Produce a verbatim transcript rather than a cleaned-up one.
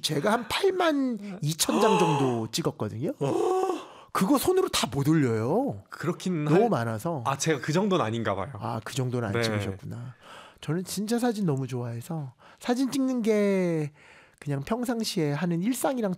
제가 한 팔만 이천 장 정도 찍었거든요. 그거 손으로 다 못 올려요. 그렇긴 너무 할... 많아서. 아 제가 그 정도는 아닌가 봐요. 아, 그 정도는 안 네. 찍으셨구나. 저는 진짜 사진 너무 좋아해서 사진 찍는 게 그냥 평상시에 하는 일상이랑